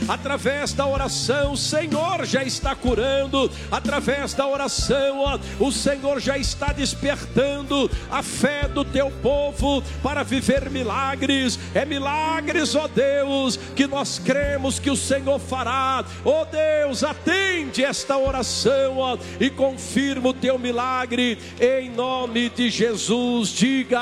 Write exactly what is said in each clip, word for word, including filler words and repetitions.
através da oração, o Senhor já está curando, através da oração, ó, o Senhor já está despertando a fé do teu povo para viver milagres. É milagres, ó Deus, que nós cremos que o Senhor fará. Ó Deus, atende esta oração, ó, e confirma o teu milagre em nome de Jesus. Diga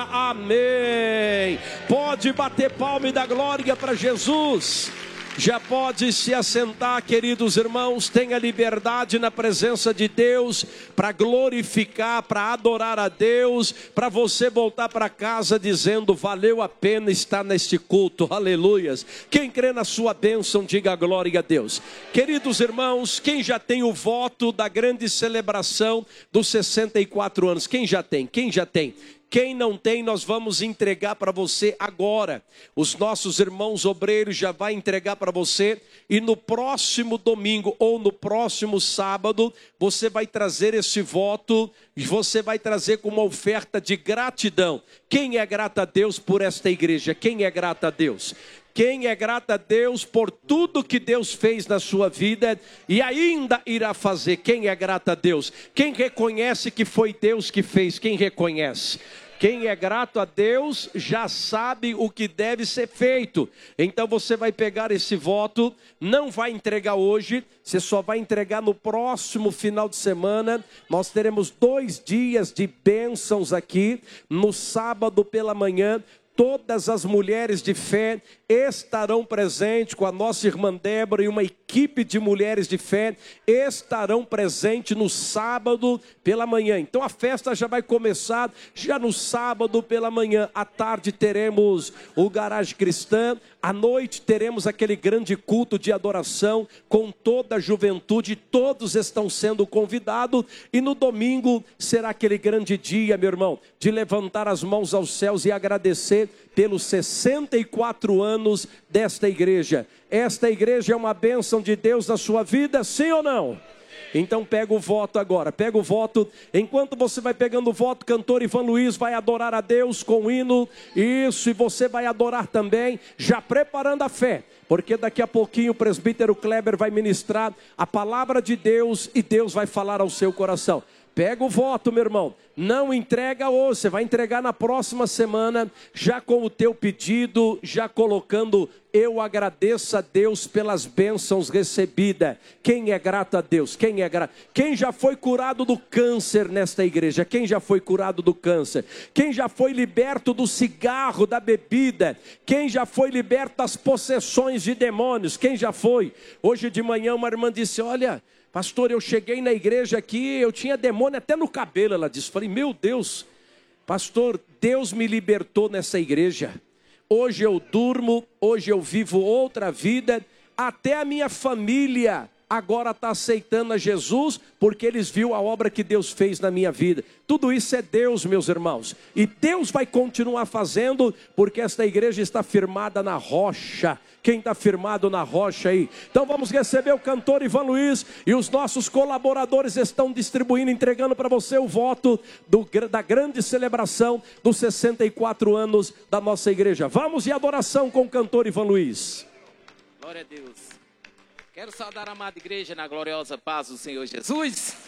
amém. Pode bater palma e dar glória para Jesus. Já pode se assentar, queridos irmãos. Tenha liberdade na presença de Deus para glorificar, para adorar a Deus, para você voltar para casa dizendo: valeu a pena estar neste culto. Aleluias. Quem crê na sua bênção, diga glória a Deus. Queridos irmãos, quem já tem o voto da grande celebração dos sessenta e quatro anos? Quem já tem? Quem já tem? Quem não tem, nós vamos entregar para você agora. Os nossos irmãos obreiros já vai entregar para você. E no próximo domingo ou no próximo sábado, você vai trazer esse voto e você vai trazer como uma oferta de gratidão. Quem é grato a Deus por esta igreja? Quem é grato a Deus? Quem é grato a Deus por tudo que Deus fez na sua vida e ainda irá fazer? Quem é grato a Deus? Quem reconhece que foi Deus que fez? Quem reconhece? Quem é grato a Deus já sabe o que deve ser feito. Então você vai pegar esse voto, não vai entregar hoje, você só vai entregar no próximo final de semana. Nós teremos dois dias de bênçãos aqui. No sábado pela manhã, todas as mulheres de fé estarão presentes com a nossa irmã Débora e uma equipe de mulheres de fé estarão presentes no sábado pela manhã. Então a festa já vai começar já no sábado pela manhã. À tarde teremos o Garagem Cristã, à noite teremos aquele grande culto de adoração com toda a juventude, todos estão sendo convidados. E no domingo será aquele grande dia, meu irmão, de levantar as mãos aos céus e agradecer pelos sessenta e quatro anos desta igreja. Esta igreja é uma bênção de Deus na sua vida, sim ou não? Então pega o voto agora, pega o voto. Enquanto você vai pegando o voto, cantor Ivan Luiz vai adorar a Deus com o hino. Isso, e você vai adorar também, já preparando a fé, porque daqui a pouquinho o presbítero Kleber vai ministrar a palavra de Deus e Deus vai falar ao seu coração. Pega o voto, meu irmão. Não entrega hoje, você vai entregar na próxima semana, já com o teu pedido, já colocando: eu agradeço a Deus pelas bênçãos recebidas. Quem é grato a Deus? Quem é grato? Quem já foi curado do câncer nesta igreja? Quem já foi curado do câncer? Quem já foi liberto do cigarro, da bebida? Quem já foi liberto das possessões de demônios? Quem já foi? Hoje de manhã uma irmã disse: olha, pastor, eu cheguei na igreja aqui, eu tinha demônio até no cabelo, ela disse. Falei: meu Deus, pastor, Deus me libertou nessa igreja. Hoje eu durmo, hoje eu vivo outra vida, até a minha família agora está aceitando a Jesus, porque eles viram a obra que Deus fez na minha vida. Tudo isso é Deus, meus irmãos, e Deus vai continuar fazendo, porque esta igreja está firmada na rocha. Quem está firmado na rocha aí? Então vamos receber o cantor Ivan Luiz, e os nossos colaboradores estão distribuindo, entregando para você o voto do, da grande celebração dos sessenta e quatro anos da nossa igreja. Vamos em adoração com o cantor Ivan Luiz. Glória a Deus. Quero saudar a amada igreja na gloriosa paz do Senhor Jesus.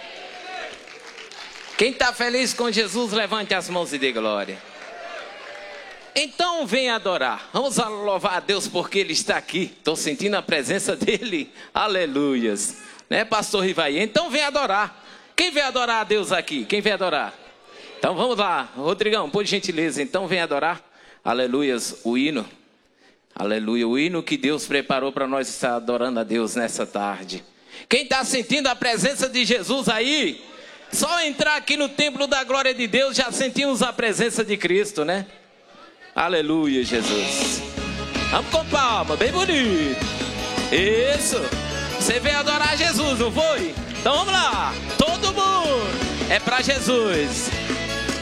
Quem está feliz com Jesus, levante as mãos e dê glória. Então venha adorar. Vamos louvar a Deus porque Ele está aqui. Estou sentindo a presença dEle. Aleluias. Né, pastor Rivaí? Então venha adorar. Quem vem adorar a Deus aqui? Quem vem adorar? Então vamos lá. Rodrigão, por gentileza. Então venha adorar. Aleluias. O hino. Aleluia, o hino que Deus preparou para nós estar adorando a Deus nessa tarde. Quem está sentindo a presença de Jesus aí? Só entrar aqui no templo da glória de Deus, já sentimos a presença de Cristo, né? Aleluia, Jesus. Vamos com palma, bem bonito. Isso. Você veio adorar Jesus, não foi? Então vamos lá. Todo mundo. É para Jesus.